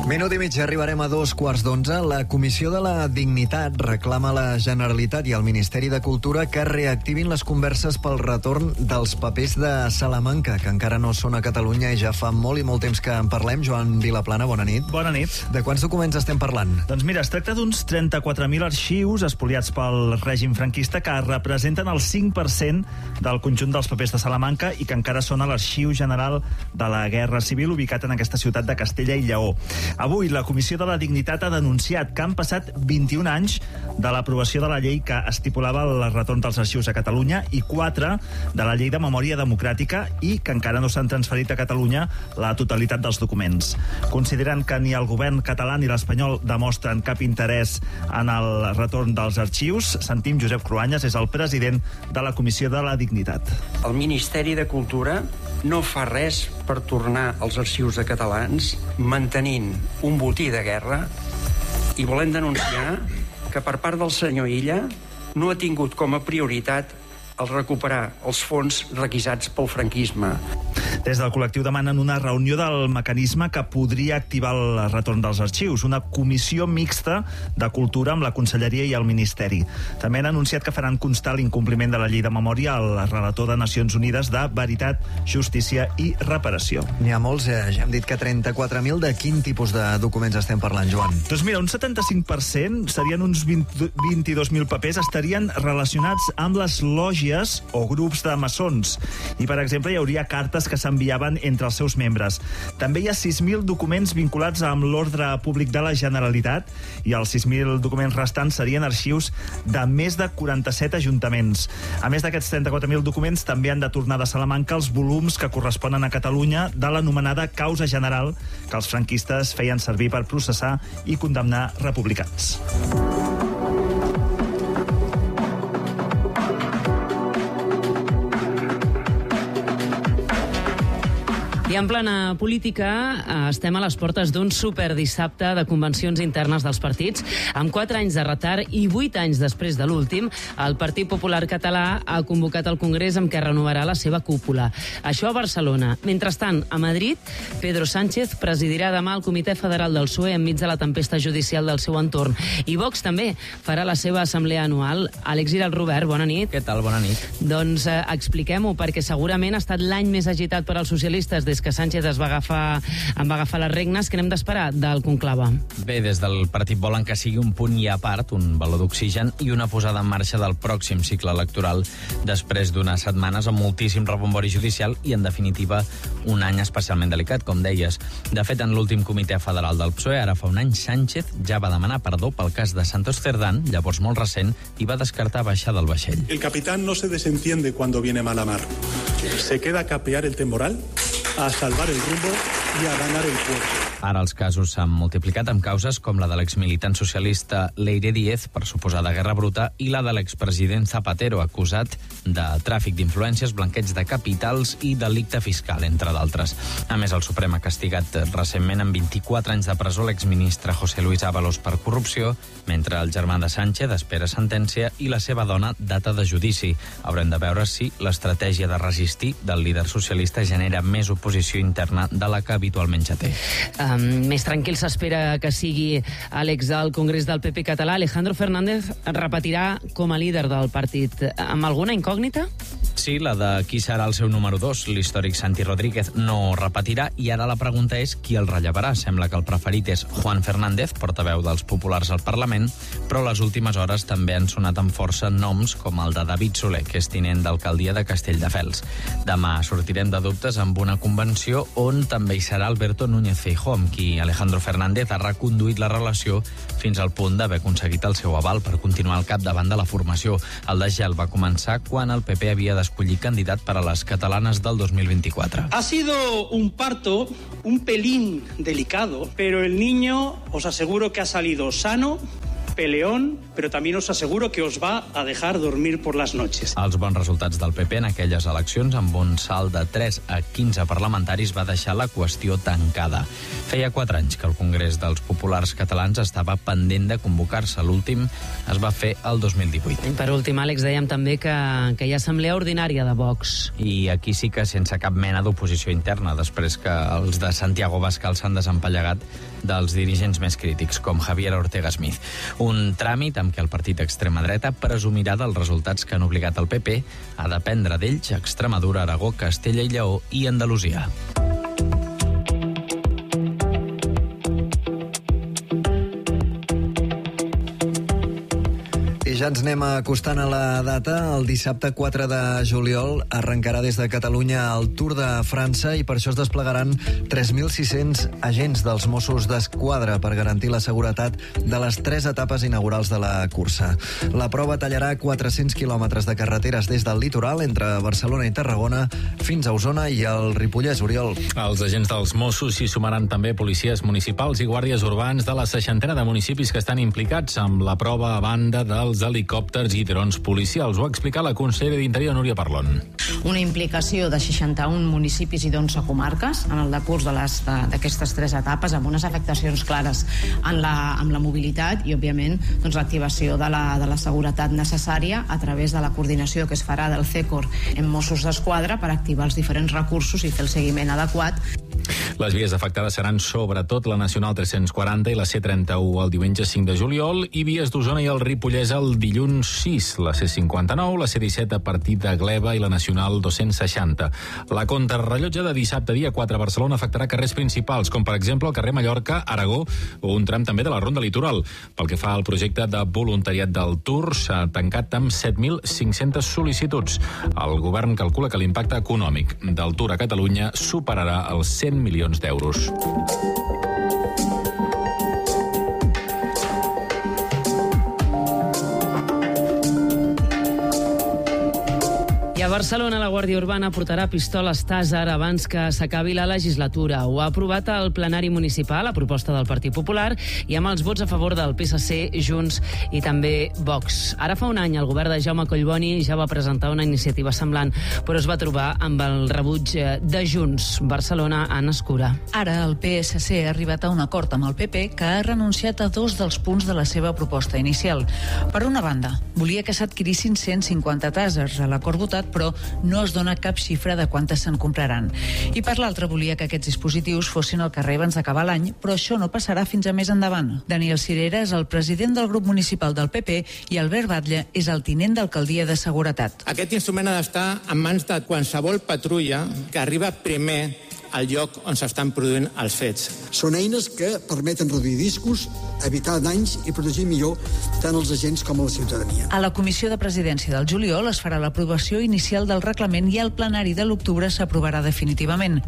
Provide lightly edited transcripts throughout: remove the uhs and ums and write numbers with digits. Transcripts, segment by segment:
Minut i mig, arribarem a 2:15. La Comissió de la Dignitat reclama a la Generalitat i al Ministeri de Cultura que reactivin les converses pel retorn dels papers de Salamanca, que encara no són a Catalunya i ja fa molt i molt temps que en parlem. Joan Vilaplana, bona nit. Bona nit. De quants documents estem parlant? Doncs mira, es tracta d'uns 34.000 arxius espoliats pel règim franquista que representen el 5% del conjunt dels papers de Salamanca i que encara són a l'Arxiu General de la Guerra Civil, ubicat en aquesta ciutat de Castella i Lleó. Avui la Comissió de la Dignitat ha denunciat que han passat 21 anys de l'aprovació de la llei que estipulava el retorn dels arxius a Catalunya i 4 de la llei de memòria democràtica i que encara no s'han transferit a Catalunya la totalitat dels documents. Consideren que ni el govern català ni l'espanyol demostren cap interès en el retorn dels arxius. Sentim Josep Cruanyes, és el president de la Comissió de la Dignitat. El Ministeri de Cultura no fa res per tornar els arxius de catalans mantenint un botí de guerra i volem denunciar que per part del senyor Illa no ha tingut com a prioritat el recuperar els fons requisats pel franquisme. Des del col·lectiu demanen una reunió del mecanisme que podria activar el retorn dels arxius, una comissió mixta de cultura amb la Conselleria i el Ministeri. També han anunciat que faran constar l'incompliment de la llei de memòria al relator de Nacions Unides de Veritat, Justícia i Reparació. N'hi ha molts, ja hem dit que 34.000. De quin tipus de documents estem parlant, Joan? Doncs mira, un 75%, serien uns 22.000 papers, estarien relacionats amb les lògies o grups de maçons. I, per exemple, hi hauria cartes que s'enviaven entre els seus membres. També hi ha 6.000 documents vinculats amb l'ordre públic de la Generalitat i els 6.000 documents restants serien arxius de més de 47 ajuntaments. A més d'aquests 34.000 documents, també han de tornar de Salamanca els volums que corresponen a Catalunya de l'anomenada causa general que els franquistes feien servir per processar i condemnar republicans. I en plana política estem a les portes d'un superdissabte de convencions internes dels partits. Amb 4 anys de retard i 8 anys després de l'últim, el Partit Popular Català ha convocat el Congrés amb què renovarà la seva cúpula. Això a Barcelona. Mentrestant, a Madrid, Pedro Sánchez presidirà demà el Comitè Federal del PSOE enmig de la tempesta judicial del seu entorn. I Vox també farà la seva assemblea anual. Àlex Giralt-Robert, bona nit. Què tal? Bona nit. Doncs expliquem-ho, perquè segurament ha estat l'any més agitat per als socialistes des que Sánchez va agafar les regnes. Què n'hem d'esperar del conclave? Bé, des del partit volen que sigui un punt i a part, un baló d'oxigen i una posada en marxa del pròxim cicle electoral després d'unes setmanes amb moltíssim rebombori judicial i, en definitiva, un any especialment delicat, com deies. De fet, en l'últim comitè federal del PSOE, ara fa un any, Sánchez ja va demanar perdó pel cas de Santos Cerdán, llavors molt recent, i va descartar baixar del vaixell. El capitán no se desentiende cuando viene mala mar. Se queda a capear el temporal, a salvar el rumbo i a ganar el puerto. Ara els casos s'han multiplicat amb causes com la de l'exmilitant socialista Leire Díez per suposada guerra bruta i la de l'expresident Zapatero, acusat de tràfic d'influències, blanqueig de capitals i delicte fiscal, entre d'altres. A més, el Suprem ha castigat recentment amb 24 anys de presó l'exministre José Luis Ábalos per corrupció, mentre el germà de Sánchez espera sentència i la seva dona data de judici. Haurem de veure si l'estratègia de resistir del líder socialista genera més oposició interna de la que habitualment ja té. Més tranquil s'espera que sigui Àlex al Congrés del PP català. Alejandro Fernández repetirà com a líder del partit. Amb alguna incògnita? Sí, la de qui serà el seu número 2. L'històric Santi Rodríguez no repetirà i ara la pregunta és qui el rellevarà. Sembla que el preferit és Juan Fernández, portaveu dels populars al Parlament, però les últimes hores també han sonat amb força noms com el de David Soler, que és tinent d'alcaldia de Castelldefels. Demà sortirem de dubtes amb una convenció on també hi serà Alberto Núñez Feijóo, amb qui Alejandro Fernández ha reconduït la relació fins al punt d'haver aconseguit el seu aval per continuar al capdavant de la formació. El desgel va començar quan el PP havia d'escollir candidat per a les catalanes del 2024. Ha sido un parto un pelín delicado, pero el niño os aseguro que ha salido sano, peleón, pero también os aseguro que os va a dejar dormir por las noches. Els bons resultats del PP en aquelles eleccions, amb un salt de 3 a 15 parlamentaris, va deixar la qüestió tancada. Feia 4 anys que el Congrés dels Populars Catalans estava pendent de convocar-se. L'últim es va fer el 2018. I per últim, Àlex, dèiem també que hi ha assemblea ordinària de Vox. I aquí sí que sense cap mena d'oposició interna, després que els de Santiago Bascal s'han desempallegat dels dirigents més crítics, com Javier Ortega Smith. Un tràmit amb què el partit d'extrema dreta presumirà dels resultats que han obligat el PP a dependre d'ells Extremadura, Aragó, Castella i Lleó i Andalusia. Ja ens anem acostant a la data. El dissabte 4 de juliol arrencarà des de Catalunya el Tour de França i per això es desplegaran 3.600 agents dels Mossos d'Esquadra per garantir la seguretat de les 3 etapes inaugurals de la cursa. La prova tallarà 400 quilòmetres de carreteres des del litoral entre Barcelona i Tarragona fins a Osona i el Ripollès. Oriol. Els agents dels Mossos s'hi sumaran també policies municipals i guàrdies urbans de la 60ena de municipis que estan implicats amb la prova a banda dels helicòpters i drons policials. Ho ha explicat la consellera d'Interior, Núria Parlon. Una implicació de 61 municipis i d'11 comarques en el decurs d'aquestes 3 etapes, amb unes afectacions clares amb la mobilitat i, òbviament, l'activació de la seguretat necessària a través de la coordinació que es farà del CECOR en Mossos d'Esquadra per activar els diferents recursos i fer el seguiment adequat. Les vies afectades seran sobretot la Nacional 340 i la C31 el diumenge 5 de juliol i vies d'Osona i el Ripollès el dilluns 6, la C59, la C17 a partir de Gleva i la Nacional 260. La contrarrellotge de dissabte dia 4 a Barcelona afectarà carrers principals, com per exemple el carrer Mallorca, Aragó o un tram també de la Ronda Litoral. Pel que fa al projecte de voluntariat del Tour, s'ha tancat amb 7.500 sol·licituds. El govern calcula que l'impacte econòmic del Tour a Catalunya superarà els 100 milions d'euros. I a Barcelona la Guàrdia Urbana portarà pistoles Taser abans que s'acabi la legislatura. Ho ha aprovat el plenari municipal a proposta del Partit Popular i amb els vots a favor del PSC, Junts i també Vox. Ara fa un any el govern de Jaume Collboni ja va presentar una iniciativa semblant, però es va trobar amb el rebuig de Junts. Barcelona, Anna Escura. Ara el PSC ha arribat a un acord amb el PP que ha renunciat a 2 dels punts de la seva proposta inicial. Per una banda, volia que s'adquirissin 150 Tasers. A l'acord votat, però no es dona cap xifra de quantes se'n compraran. I per l'altra, volia que aquests dispositius fossin al carrer abans d'acabar l'any, però això no passarà fins a més endavant. Daniel Cirera és el president del grup municipal del PP i Albert Batlle és el tinent d'alcaldia de Seguretat. Aquest instrument ha d'estar en mans de qualsevol patrulla que arriba primer al lloc on s'estan produint els fets. Són eines que permeten reduir riscos, evitar danys i protegir millor tant els agents com a la ciutadania. A la Comissió de Presidència del juliol es farà l'aprovació inicial del reglament i al plenari de l'octubre s'aprovarà definitivament.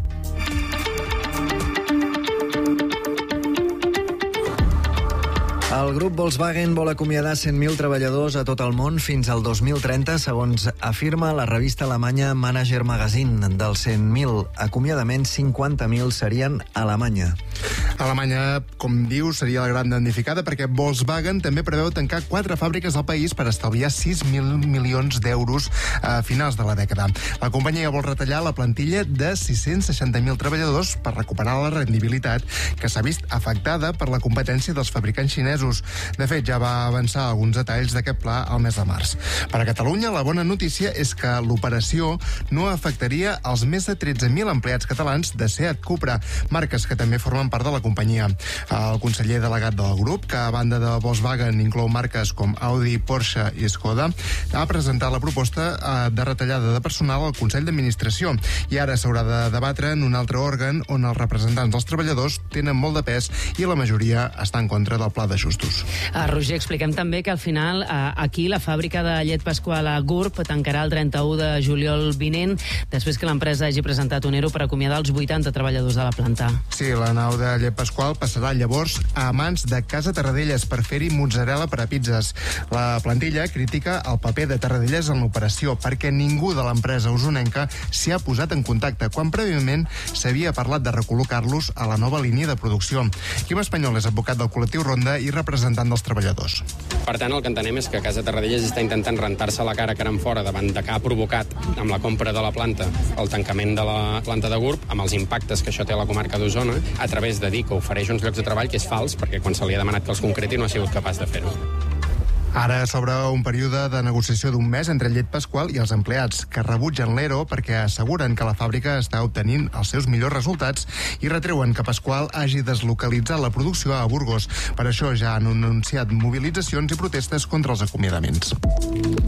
El grup Volkswagen vol acomiadar 100.000 treballadors a tot el món fins al 2030, segons afirma la revista alemanya Manager Magazine. Dels 100.000 acomiadaments, 50.000 serien a Alemanya. Alemanya, com diu, seria la gran damnificada perquè Volkswagen també preveu tancar 4 fàbriques al país per estalviar 6.000 milions d'euros a finals de la dècada. La companyia vol retallar la plantilla de 660.000 treballadors per recuperar la rendibilitat que s'ha vist afectada per la competència dels fabricants xinesos. De fet, ja va avançar alguns detalls d'aquest pla al mes de març. Per a Catalunya, la bona notícia és que l'operació no afectaria els més de 13.000 empleats catalans de Seat Cupra, marques que també formen part de la companyia. El conseller delegat del grup, que a banda de Volkswagen inclou marques com Audi, Porsche i Skoda, ha presentat la proposta de retallada de personal al Consell d'Administració i ara s'haurà de debatre en un altre òrgan on els representants dels treballadors tenen molt de pes i la majoria està en contra del pla d'ajustos. Roger, expliquem també que al final aquí la fàbrica de llet Pasqual a Gurb tancarà el 31 de juliol vinent, després que l'empresa hagi presentat un ERO per acomiadar els 80 treballadors de la planta. Sí, la nau de llet Pasqual passarà llavors a mans de Casa Tarradellas per fer-hi mozzarella per a pizzas. La plantilla critica el paper de Tarradellas en l'operació perquè ningú de l'empresa usonenca s'hi ha posat en contacte quan prèviament s'havia parlat de recol·locar-los a la nova línia de producció. Quim Espanyol és advocat del col·lectiu Ronda i representa representant dels treballadors. Per tant, el que entenem és que Casa Tarradellas està intentant rentar-se la cara en fora davant de que ha provocat amb la compra de la planta el tancament de la planta de Gurb, amb els impactes que això té a la comarca d'Osona, a través de dir que ofereix uns llocs de treball, que és fals, perquè quan se li ha demanat que els concreti no ha sigut capaç de fer-ho. Ara s'obre un període de negociació d'1 mes entre Llet Pasqual i els empleats, que rebutgen l'ERO perquè asseguren que la fàbrica està obtenint els seus millors resultats i retreuen que Pasqual hagi deslocalitzat la producció a Burgos. Per això ja han anunciat mobilitzacions i protestes contra els acomiadaments.